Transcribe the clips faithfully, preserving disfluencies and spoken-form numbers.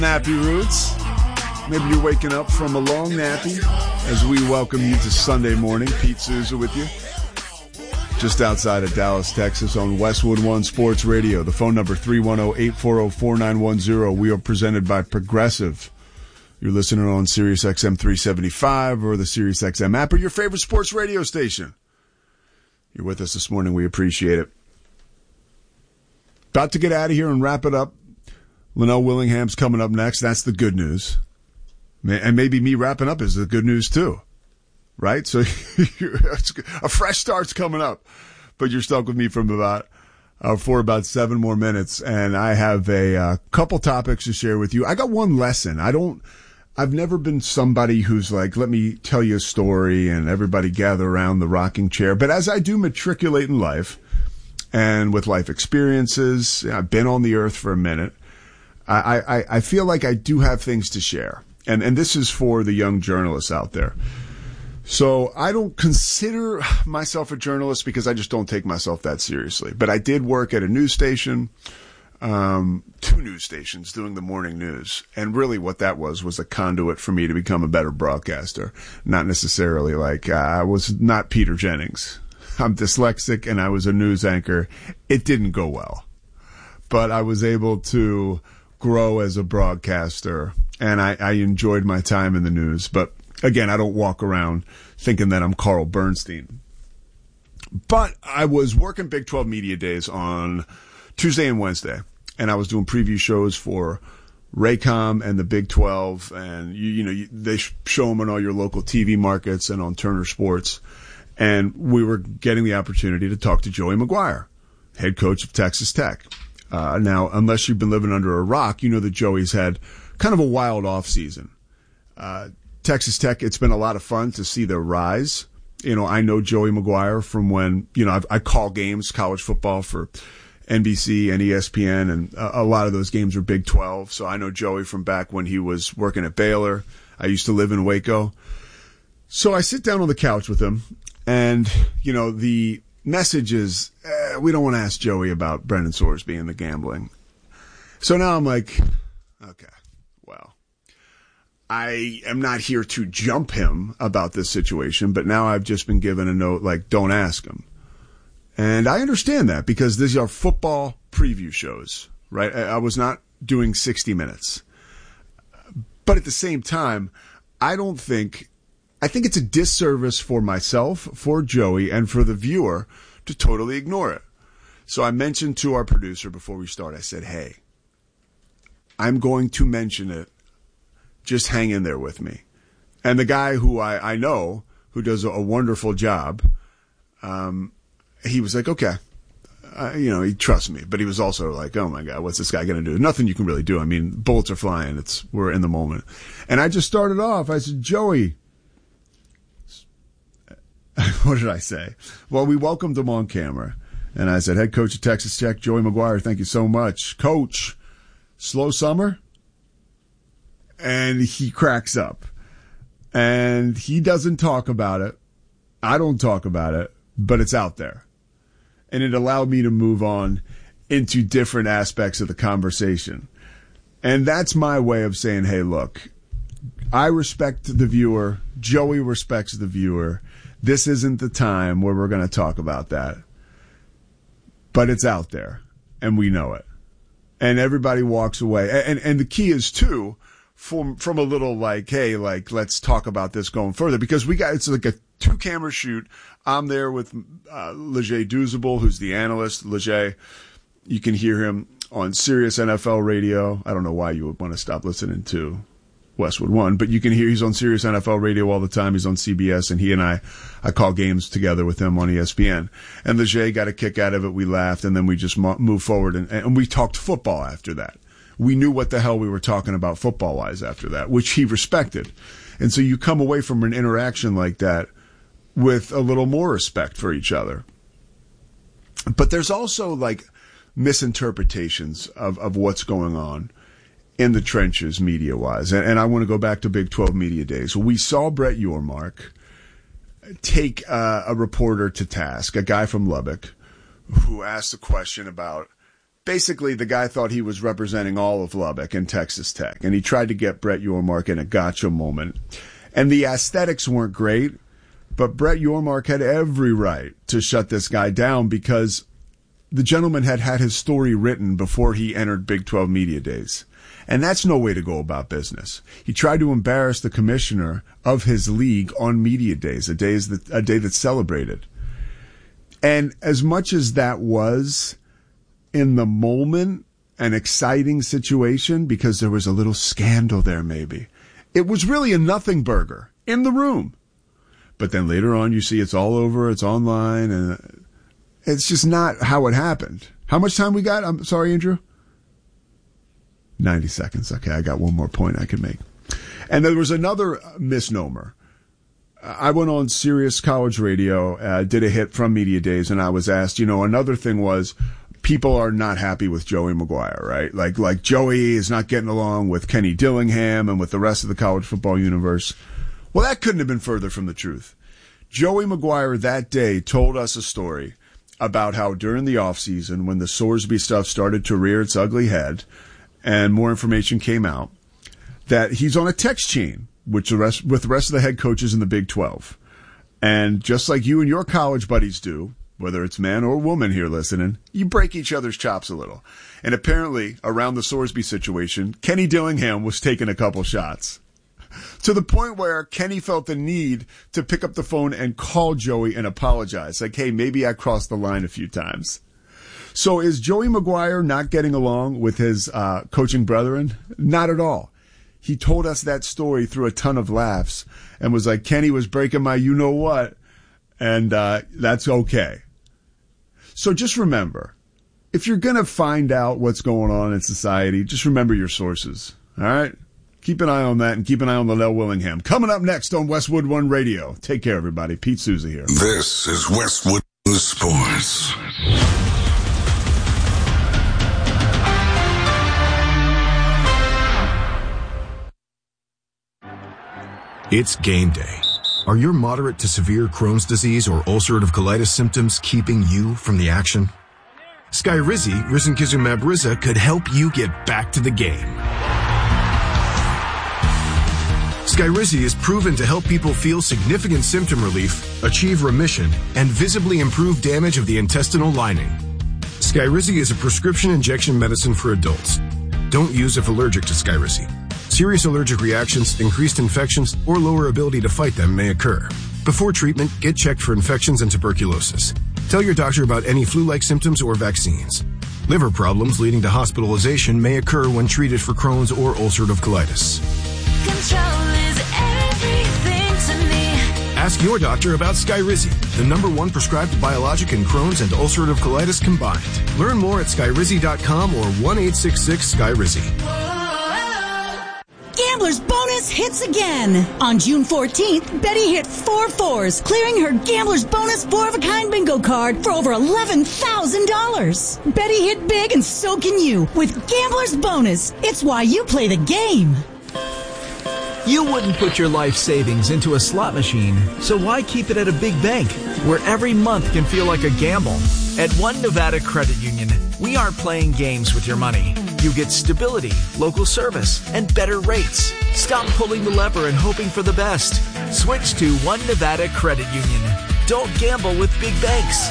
Nappy Roots. Maybe you're waking up from a long nappy as we welcome you to Sunday morning. Pete Souza with you. Just outside of Dallas, Texas on Westwood One Sports Radio. The phone number three one zero, eight four zero, four nine one zero. We are presented by Progressive. You're listening on Sirius X M three seventy-five or the Sirius X M app or your favorite sports radio station. You're with us this morning. We appreciate it. About to get out of here and wrap it up. Linnell Willingham's coming up next. That's the good news. And maybe me wrapping up is the good news too. Right? So a fresh start's coming up. But you're stuck with me from about uh, for about seven more minutes. And I have a uh, couple topics to share with you. I got one lesson. I don't, I've never been somebody who's like, let me tell you a story and everybody gather around the rocking chair. But as I do matriculate in life and with life experiences, I've been on the earth for a minute. I, I, I feel like I do have things to share. And, and this is for the young journalists out there. So I don't consider myself a journalist because I just don't take myself that seriously. But I did work at a news station, um, two news stations doing the morning news. And really what that was was a conduit for me to become a better broadcaster. Not necessarily like uh, I was not Peter Jennings. I'm dyslexic and I was a news anchor. It didn't go well. But I was able to grow as a broadcaster, and I, I enjoyed my time in the news. But again, I don't walk around thinking that I'm Carl Bernstein. But I was working Big twelve Media Days on Tuesday and Wednesday, and I was doing preview shows for Raycom and the Big twelve, and you, you know you, they show them on all your local T V markets and on Turner Sports. And we were getting the opportunity to talk to Joey McGuire, head coach of Texas Tech. Uh, now, unless you've been living under a rock, you know that Joey's had kind of a wild offseason. Uh, Texas Tech, it's been a lot of fun to see their rise. You know, I know Joey McGuire from when, you know, I've, I call games, college football for N B C and E S P N, and a, a lot of those games are Big twelve. So I know Joey from back when he was working at Baylor. I used to live in Waco. So I sit down on the couch with him, and, you know, the message is, eh, we don't want to ask Joey about Brendan Sorsby and the gambling. So now I'm like, okay, well, I am not here to jump him about this situation, but now I've just been given a note like, don't ask him. And I understand that because these are football preview shows, right? I, I was not doing sixty minutes. But at the same time, I don't think I think it's a disservice for myself, for Joey, and for the viewer to totally ignore it. So I mentioned to our producer before we start, I said, hey, I'm going to mention it. Just hang in there with me. And the guy who I, I know, who does a, a wonderful job, um, he was like, okay. Uh, you know, he trusts me. But he was also like, oh, my God, what's this guy going to do? Nothing you can really do. I mean, bullets are flying. It's We're in the moment. And I just started off. I said, Joey, what did I say? Well, we welcomed him on camera. And I said, head coach of Texas Tech, Joey McGuire, thank you so much. Coach, slow summer? And he cracks up. And he doesn't talk about it. I don't talk about it, but it's out there. And it allowed me to move on into different aspects of the conversation. And that's my way of saying, hey, look, I respect the viewer. Joey respects the viewer. This isn't the time where we're going to talk about that. But it's out there, and we know it. And everybody walks away. And and the key is, too, from from a little like, hey, like, let's talk about this going further. Because we got, it's like a two-camera shoot. I'm there with uh, Leger Douzable, who's the analyst. Leger, you can hear him on Sirius N F L Radio. I don't know why you would want to stop listening to Westwood One, but you can hear he's on Sirius N F L Radio all the time. He's on C B S, and he and I, I call games together with him on E S P N. And Leger got a kick out of it. We laughed, and then we just mo- moved forward, and, and we talked football after that. We knew what the hell we were talking about football-wise after that, which he respected. And so you come away from an interaction like that with a little more respect for each other. But there's also, like, misinterpretations of, of what's going on in the trenches media-wise. And, and I want to go back to Big twelve Media Days. We saw Brett Yormark take uh, a reporter to task, a guy from Lubbock, who asked a question about basically the guy thought he was representing all of Lubbock and Texas Tech, and he tried to get Brett Yormark in a gotcha moment. And the aesthetics weren't great, but Brett Yormark had every right to shut this guy down because the gentleman had had his story written before he entered Big twelve Media Days. And that's no way to go about business. He tried to embarrass the commissioner of his league on Media Days, a day, that, a day that's celebrated. And as much as that was, in the moment, an exciting situation because there was a little scandal there maybe, it was really a nothing burger in the room. But then later on you see it's all over, it's online, and it's just not how it happened. How much time we got? I'm sorry, Andrew? ninety seconds. Okay, I got one more point I can make. And there was another misnomer. I went on Sirius College Radio, uh, did a hit from Media Days, and I was asked, you know, another thing was people are not happy with Joey McGuire, right? Like, like Joey is not getting along with Kenny Dillingham and with the rest of the college football universe. Well, that couldn't have been further from the truth. Joey McGuire that day told us a story about how during the offseason, when the Sorsby stuff started to rear its ugly head and more information came out, that he's on a text chain which the rest, with the rest of the head coaches in the Big twelve. And just like you and your college buddies do, whether it's man or woman here listening, you break each other's chops a little. And apparently, around the Sorsby situation, Kenny Dillingham was taking a couple shots. To the point where Kenny felt the need to pick up the phone and call Joey and apologize. Like, hey, maybe I crossed the line a few times. So is Joey McGuire not getting along with his uh, coaching brethren? Not at all. He told us that story through a ton of laughs and was like, Kenny was breaking my you-know-what, and uh, that's okay. So just remember, if you're going to find out what's going on in society, just remember your sources, all right? Keep an eye on that and keep an eye on Linnell Willingham. Coming up next on Westwood One Radio. Take care, everybody. Pete Souza here. This is Westwood Sports. It's game day. Are your moderate to severe Crohn's disease or ulcerative colitis symptoms keeping you from the action? Skyrizi, risankizumab Riza, could help you get back to the game. Skyrizi is proven to help people feel significant symptom relief, achieve remission, and visibly improve damage of the intestinal lining. Skyrizi is a prescription injection medicine for adults. Don't use if allergic to Skyrizi. Serious allergic reactions, increased infections, or lower ability to fight them may occur. Before treatment, get checked for infections and tuberculosis. Tell your doctor about any flu-like symptoms or vaccines. Liver problems leading to hospitalization may occur when treated for Crohn's or ulcerative colitis. Control is everything to me. Ask your doctor about Skyrizi, the number one prescribed biologic in Crohn's and ulcerative colitis combined. Learn more at skyrizi dot com or one eight six six Skyrizi. Gambler's Bonus hits again. On June fourteenth, Betty hit four fours, clearing her Gambler's Bonus four-of-a-kind bingo card for over eleven thousand dollars. Betty hit big and so can you with Gambler's Bonus. It's why you play the game. You wouldn't put your life savings into a slot machine, so why keep it at a big bank where every month can feel like a gamble? At One Nevada Credit Union, we aren't playing games with your money. You get stability, local service, and better rates. Stop pulling the lever and hoping for the best. Switch to One Nevada Credit Union. Don't gamble with big banks.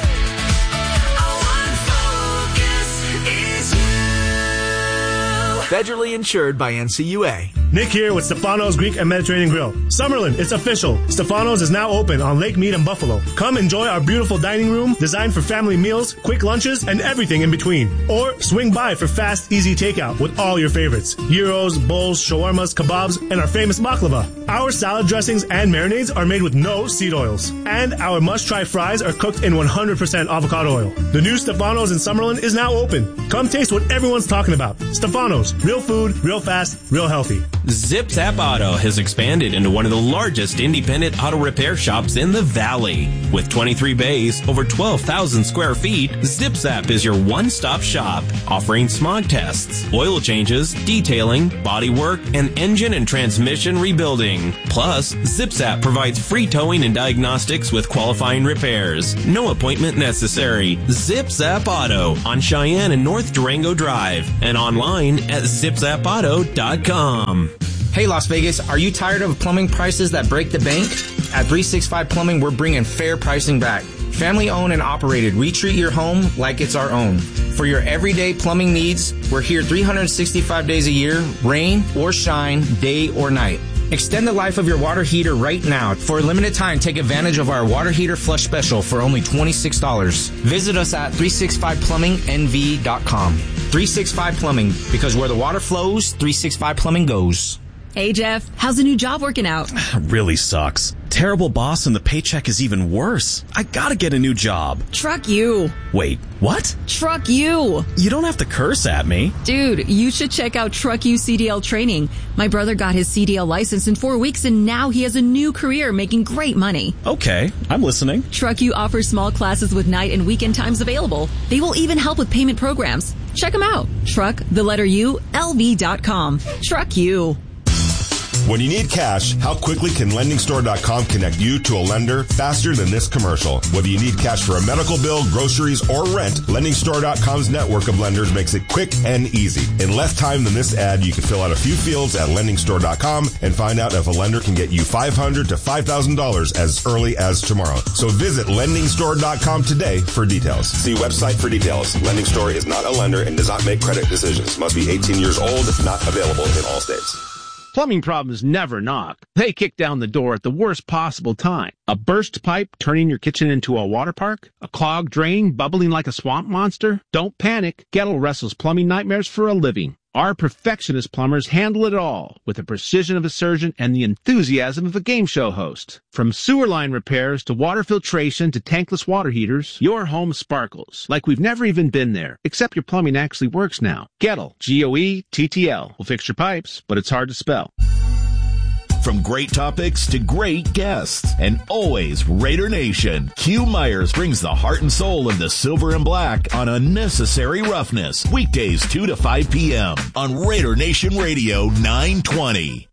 Federally insured by N C U A. Nick here with Stefano's Greek and Mediterranean Grill. Summerlin, it's official. Stefano's is now open on Lake Mead and Buffalo. Come enjoy our beautiful dining room designed for family meals, quick lunches, and everything in between. Or swing by for fast, easy takeout with all your favorites. Gyros, bowls, shawarmas, kebabs, and our famous baklava. Our salad dressings and marinades are made with no seed oils. And our must-try fries are cooked in one hundred percent avocado oil. The new Stefano's in Summerlin is now open. Come taste what everyone's talking about. Stefano's. Real food, real fast, real healthy. Zip Zap Auto has expanded into one of the largest independent auto repair shops in the Valley. With twenty-three bays, over twelve thousand square feet, Zip Zap is your one-stop shop, offering smog tests, oil changes, detailing, body work, and engine and transmission rebuilding. Plus, Zip Zap provides free towing and diagnostics with qualifying repairs. No appointment necessary. Zip Zap Auto on Cheyenne and North Durango Drive and online at zip zap auto dot com. Hey Las Vegas, are you tired of plumbing prices that break the bank? At three sixty-five Plumbing, we're bringing fair pricing back. Family owned and operated, we treat your home like it's our own. For your everyday plumbing needs, we're here three hundred sixty-five days a year, rain or shine, day or night. Extend the life of your water heater right now. For a limited time, take advantage of our water heater flush special for only twenty-six dollars. Visit us at three sixty-five plumbing n v dot com. three sixty-five Plumbing, because where the water flows, three sixty-five Plumbing goes. Hey, Jeff, how's the new job working out? Really sucks. Terrible boss and the paycheck is even worse. I gotta get a new job. Truck you. Wait, what? Truck you. You don't have to curse at me. Dude, you should check out Truck You C D L training. My brother got his C D L license in four weeks and now he has a new career making great money. Okay, I'm listening. Truck You offers small classes with night and weekend times available. They will even help with payment programs. Check them out. Truck, the letter U, L V dot com. Truck You. When you need cash, how quickly can lending store dot com connect you to a lender faster than this commercial? Whether you need cash for a medical bill, groceries, or rent, lending store dot com's network of lenders makes it quick and easy. In less time than this ad, you can fill out a few fields at lending store dot com and find out if a lender can get you five hundred dollars to five thousand dollars as early as tomorrow. So visit lending store dot com today for details. See website for details. Lending Store is not a lender and does not make credit decisions. Must be eighteen years old. Not available in all states. Plumbing problems never knock. They kick down the door at the worst possible time. A burst pipe turning your kitchen into a water park? A clogged drain bubbling like a swamp monster? Don't panic. Gettle wrestles plumbing nightmares for a living. Our perfectionist plumbers handle it all with the precision of a surgeon and the enthusiasm of a game show host. From sewer line repairs to water filtration to tankless water heaters, your home sparkles like we've never even been there, except your plumbing actually works now. Gettle, G O E T T L, will fix your pipes, but it's hard to spell. From great topics to great guests, and always Raider Nation, Q Myers brings the heart and soul of the silver and black on Unnecessary Roughness. Weekdays two to five p.m. on Raider Nation Radio nine twenty.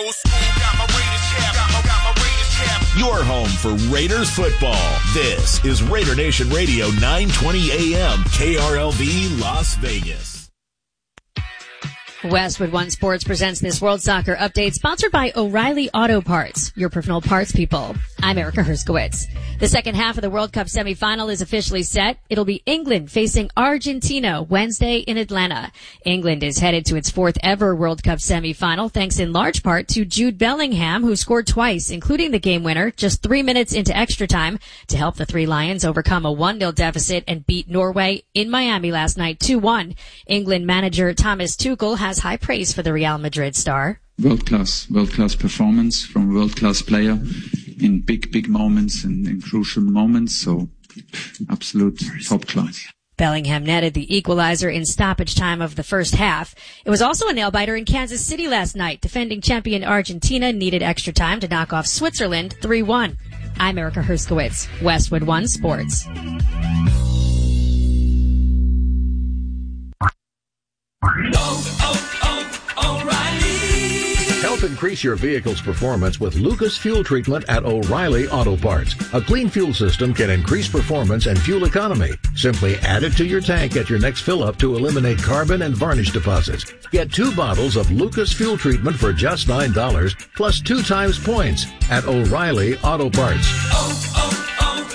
Your home for Raiders football. This is Raider Nation Radio nine twenty a m. K R L V Las Vegas. Westwood One Sports presents this World Soccer Update, sponsored by O'Reilly Auto Parts, your professional parts people. I'm Erica Herskowitz. The second half of the World Cup semifinal is officially set. It'll be England facing Argentina Wednesday in Atlanta. England is headed to its fourth ever World Cup semifinal, thanks in large part to Jude Bellingham, who scored twice, including the game winner, just three minutes into extra time to help the Three Lions overcome a one nil deficit and beat Norway in Miami last night two one. England manager Thomas Tuchel has high praise for the Real Madrid star. World-class, world-class performance from a world-class player in big, big moments and in crucial moments. So, absolute top class. Bellingham netted the equalizer in stoppage time of the first half. It was also a nail-biter in Kansas City last night. Defending champion Argentina needed extra time to knock off Switzerland three one. I'm Erica Herskowitz, Westwood One Sports. Oh, oh, oh, O'Reilly. Help increase your vehicle's performance with Lucas Fuel Treatment at O'Reilly Auto Parts. A clean fuel system can increase performance and fuel economy. Simply add it to your tank at your next fill-up to eliminate carbon and varnish deposits. Get two bottles of Lucas Fuel Treatment for just nine dollars, plus two times points at O'Reilly Auto Parts. Oh,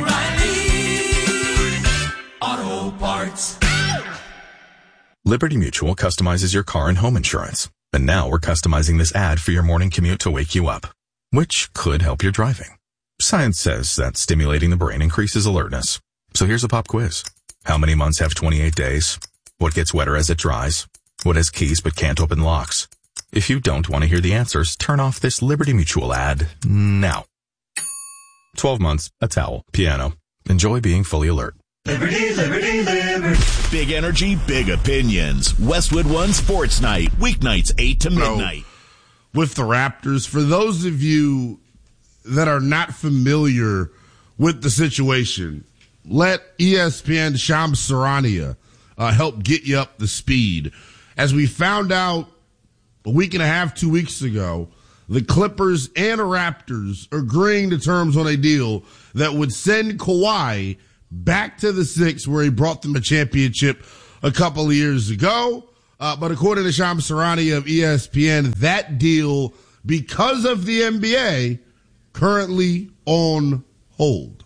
oh, oh, O'Reilly Auto Parts. Liberty Mutual customizes your car and home insurance. And now we're customizing this ad for your morning commute to wake you up, which could help your driving. Science says that stimulating the brain increases alertness. So here's a pop quiz. How many months have twenty-eight days? What gets wetter as it dries? What has keys but can't open locks? If you don't want to hear the answers, turn off this Liberty Mutual ad now. twelve months, a towel, piano. Enjoy being fully alert. Liberty, liberty, liberty. Big energy, big opinions. Westwood One Sports Night, weeknights eight to midnight. with the Raptors. For those of you that are not familiar with the situation, let E S P N Shams Charania uh, help get you up to speed. As we found out a week and a half, two weeks ago, the Clippers and Raptors agreeing to terms on a deal that would send Kawhi back to the Six, where he brought them a championship a couple of years ago. Uh, but according to Shams Charania of E S P N, that deal, because of the N B A, currently on hold.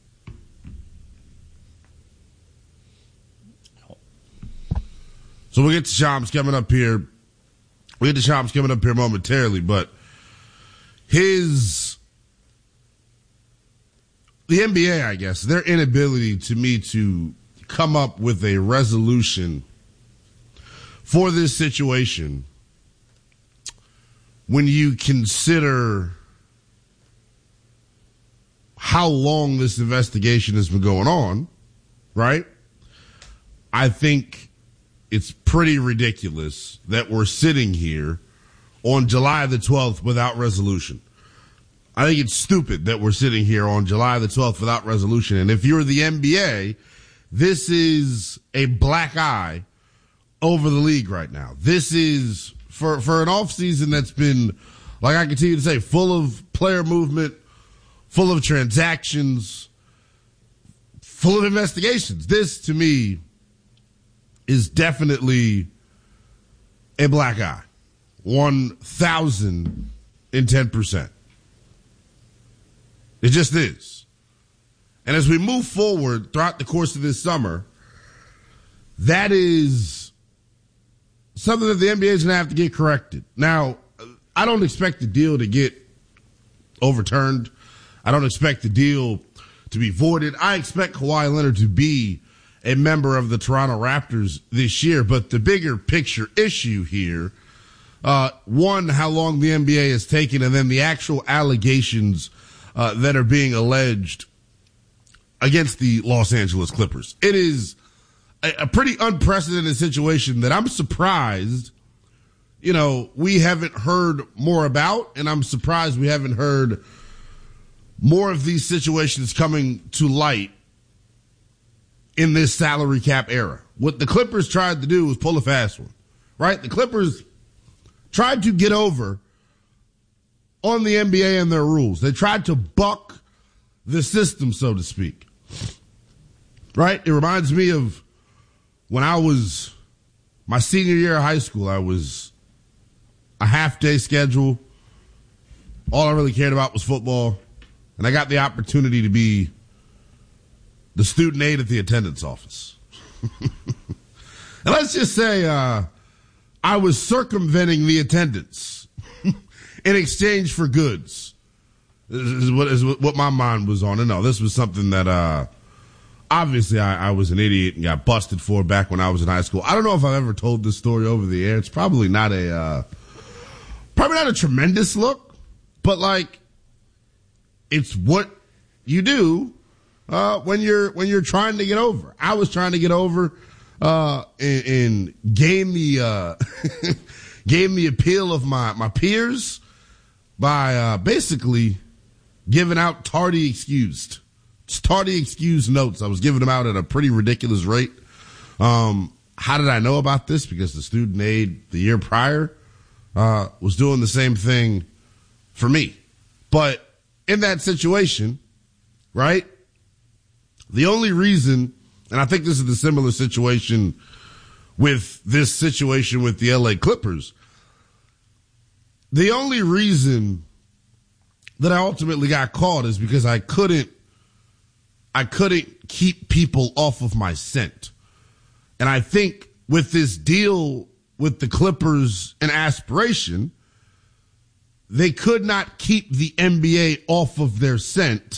So we'll get to Shams coming up here. We'll get to Shams coming up here momentarily, but his, the N B A, I guess, their inability to me to come up with a resolution for this situation when you consider how long this investigation has been going on, right? I think it's pretty ridiculous that we're sitting here on July the twelfth without resolution. I think it's stupid that we're sitting here on July the twelfth without resolution. And if you're the N B A, this is a black eye over the league right now. This is, for, for an offseason that's been, like I continue to say, full of player movement, full of transactions, full of investigations. This, to me, is definitely a black eye. one thousand ten percent. It just is. And as we move forward throughout the course of this summer, that is something that the N B A is going to have to get corrected. Now, I don't expect the deal to get overturned. I don't expect the deal to be voided. I expect Kawhi Leonard to be a member of the Toronto Raptors this year. But the bigger picture issue here, uh, one, how long the N B A has taken, and then the actual allegations uh, that are being alleged against the Los Angeles Clippers. It is a, a pretty unprecedented situation that I'm surprised, you know, we haven't heard more about, and I'm surprised we haven't heard more of these situations coming to light in this salary cap era. What the Clippers tried to do was pull a fast one, right? The Clippers tried to get over on the N B A and their rules. They tried to buck the system, so to speak, right? It reminds me of when I was my senior year of high school. I was a half-day schedule. All I really cared about was football, and I got the opportunity to be the student aide at the attendance office. And let's just say uh, I was circumventing the attendance in exchange for goods. This is what, is what my mind was on. And no, this was something that uh, obviously I, I was an idiot and got busted for back when I was in high school. I don't know if I've ever told this story over the air. It's probably not a uh, probably not a tremendous look, but like it's what you do Uh, when you're when you're trying to get over. I was trying to get over uh, and, and gain the uh, gain the appeal of my my peers by uh, basically giving out tardy excused, tardy excused notes. I was giving them out at a pretty ridiculous rate. Um, how did I know about this? Because the student aide the year prior uh, was doing the same thing for me. But in that situation, right? The only reason, and I think this is the similar situation with this situation with the L A Clippers, the only reason that I ultimately got caught is because I couldn't, I couldn't keep people off of my scent. And I think with this deal with the Clippers and aspiration, they could not keep the N B A off of their scent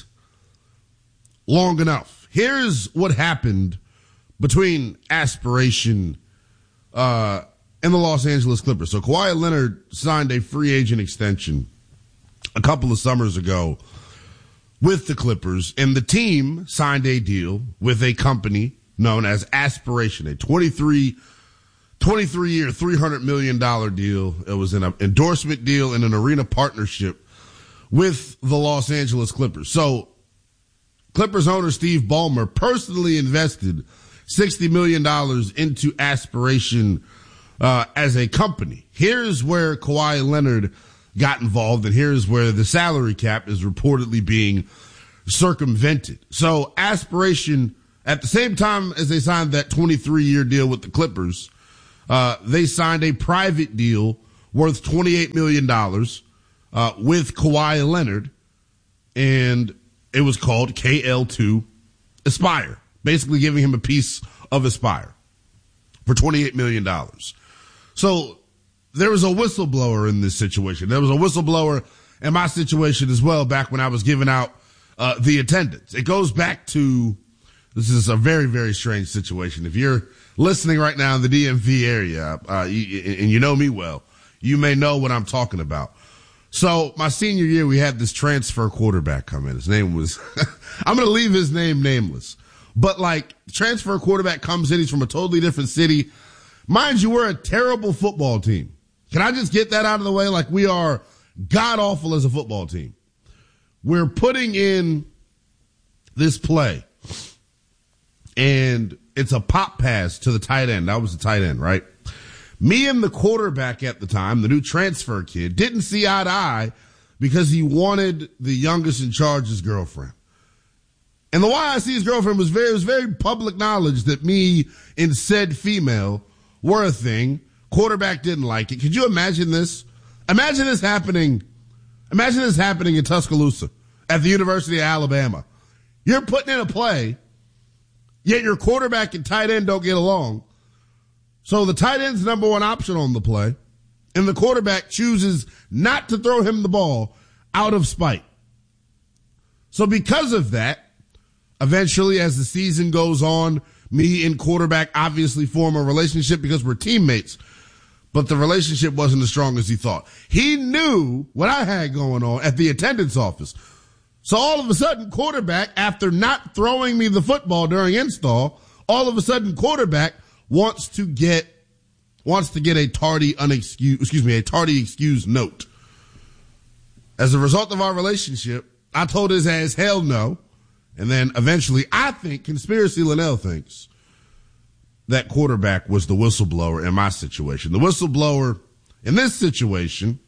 long enough. Here's what happened between aspiration uh, and the Los Angeles Clippers. So Kawhi Leonard signed a free agent extension a couple of summers ago with the Clippers, and the team signed a deal with a company known as Aspiration, a twenty-three twenty-three year, three hundred million dollars deal. It was an endorsement deal and an arena partnership with the Los Angeles Clippers. So Clippers owner Steve Ballmer personally invested sixty million dollars into Aspiration uh, as a company. Here's where Kawhi Leonard got involved, and here's where the salary cap is reportedly being circumvented. So Aspiration, at the same time as they signed that twenty-three year deal with the Clippers, uh, they signed a private deal worth twenty-eight million dollars uh, with Kawhi Leonard, and it was called K L two Aspire, basically giving him a piece of Aspire for twenty-eight million dollars. So there was a whistleblower in this situation. There was a whistleblower in my situation as well back when I was giving out uh, the attendance. It goes back to, this is a very, very strange situation. If you're listening right now in the D M V area, uh, you, and you know me well, you may know what I'm talking about. So my senior year, we had this transfer quarterback come in. His name was, I'm going to leave his name nameless, but like transfer quarterback comes in. He's from a totally different city. Mind you, we're a terrible football team. Can I just get that out of the way? Like, we are god awful as a football team. We're putting in this play and it's a pop pass to the tight end. That was the tight end, right? Me and the quarterback at the time, the new transfer kid, didn't see eye to eye because he wanted the youngest in charge's girlfriend. And the Y I C's girlfriend was very, it was very public knowledge that me and said female were a thing. Quarterback didn't like it. Could you imagine this? Imagine this happening. Imagine this happening in Tuscaloosa at the University of Alabama. You're putting in a play, yet your quarterback and tight end don't get along. So the tight end's number one option on the play, and the quarterback chooses not to throw him the ball out of spite. So because of that, eventually as the season goes on, me and quarterback obviously form a relationship because we're teammates, but the relationship wasn't as strong as he thought. He knew what I had going on at the attendance office. So all of a sudden, quarterback, after not throwing me the football during install, all of a sudden quarterback wants to get, wants to get a tardy unexcused, excuse me, a tardy excuse note. As a result of our relationship, I told his ass hell no. And then eventually, I think, Conspiracy Linnell thinks that quarterback was the whistleblower in my situation. The whistleblower in this situation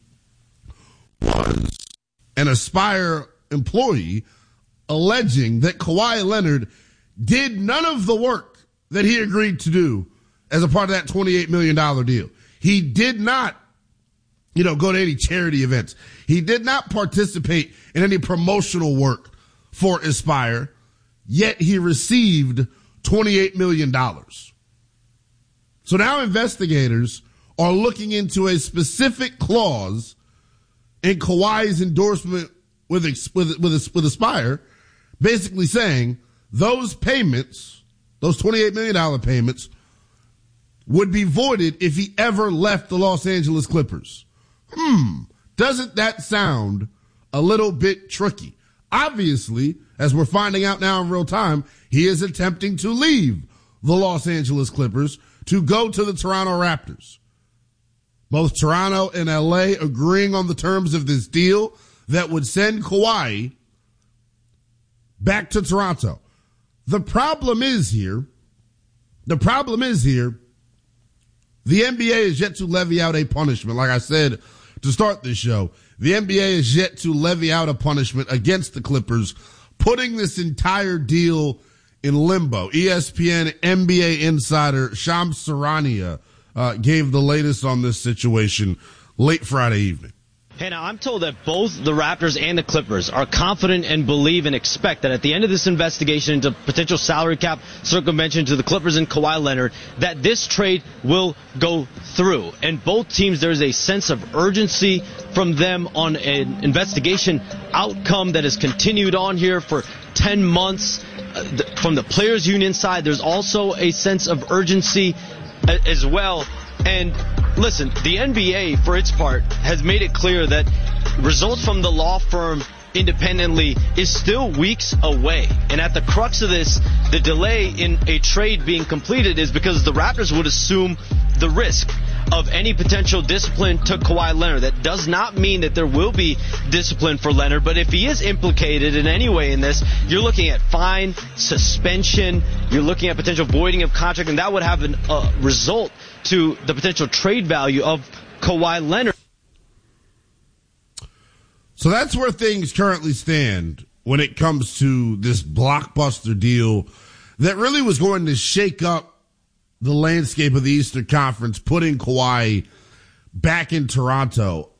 was an Aspire employee alleging that Kawhi Leonard did none of the work that he agreed to do as a part of that twenty-eight million dollars deal. He did not, you know, go to any charity events. He did not participate in any promotional work for Aspire, yet he received twenty-eight million dollars. So now investigators are looking into a specific clause in Kawhi's endorsement with, with, with, with Aspire, basically saying those payments, those twenty-eight million dollars payments, would be voided if he ever left the Los Angeles Clippers. Hmm, doesn't that sound a little bit tricky? Obviously, as we're finding out now in real time, he is attempting to leave the Los Angeles Clippers to go to the Toronto Raptors. Both Toronto and L A agreeing on the terms of this deal that would send Kawhi back to Toronto. The problem is here, the problem is here, the N B A is yet to levy out a punishment. Like I said to start this show, the N B A is yet to levy out a punishment against the Clippers, putting this entire deal in limbo. E S P N N B A insider Shams Charania uh, gave the latest on this situation late Friday evening. Hey, now I'm told that both the Raptors and the Clippers are confident and believe and expect that at the end of this investigation into potential salary cap circumvention to the Clippers and Kawhi Leonard, that this trade will go through. And both teams, there's a sense of urgency from them on an investigation outcome that has continued on here for ten months. Uh, th- from the players' union side, there's also a sense of urgency a- as well. And listen, the N B A, for its part, has made it clear that results from the law firm independently is still weeks away. And at the crux of this, the delay in a trade being completed is because the Raptors would assume the risk of any potential discipline to Kawhi Leonard. That does not mean that there will be discipline for Leonard, but if he is implicated in any way in this, you're looking at fine, suspension, you're looking at potential voiding of contract, and that would have a uh, result to the potential trade value of Kawhi Leonard. So that's where things currently stand when it comes to this blockbuster deal that really was going to shake up the landscape of the Eastern Conference, putting Kawhi back in Toronto.